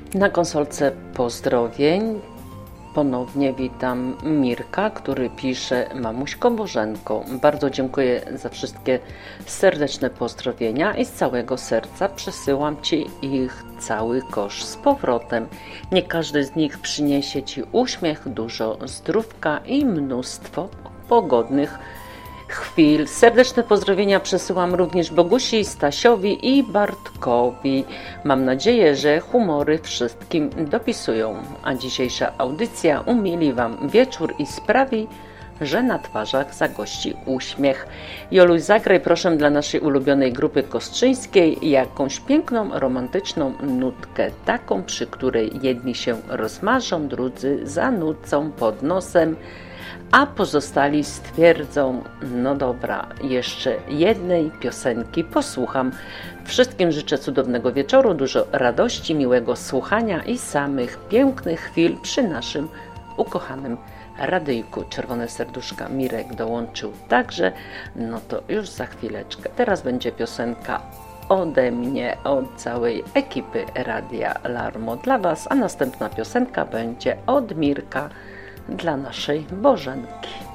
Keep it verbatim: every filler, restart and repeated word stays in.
Na konsolce pozdrowień ponownie witam Mirka, który pisze: Mamuśko Bożenko, bardzo dziękuję za wszystkie serdeczne pozdrowienia i z całego serca przesyłam Ci ich cały kosz z powrotem. Nie każdy z nich przyniesie Ci uśmiech, dużo zdrówka i mnóstwo pogodnych chwil. Serdeczne pozdrowienia przesyłam również Bogusi, Stasiowi i Bartkowi. Mam nadzieję, że humory wszystkim dopisują, a dzisiejsza audycja umili Wam wieczór i sprawi, że na twarzach zagości uśmiech. Joluś, zagraj proszę dla naszej ulubionej grupy kostrzyńskiej jakąś piękną, romantyczną nutkę, taką, przy której jedni się rozmarzą, drudzy zanucą pod nosem, a pozostali stwierdzą: no dobra, jeszcze jednej piosenki posłucham. Wszystkim życzę cudownego wieczoru, dużo radości, miłego słuchania i samych pięknych chwil przy naszym ukochanym radyjku. Czerwone serduszka Mirek dołączył także, no to już za chwileczkę. Teraz będzie piosenka ode mnie, od całej ekipy Radia Larmo dla Was, a następna piosenka będzie od Mirka dla naszej Bożenki.